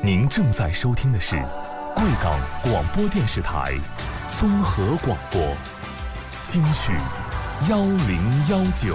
您正在收听的是贵港广播电视台综合广播，京剧1019。